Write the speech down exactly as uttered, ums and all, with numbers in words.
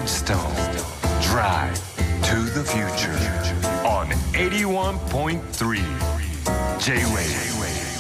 and Stone. Drive to the future on eighty-one point three J-Wave.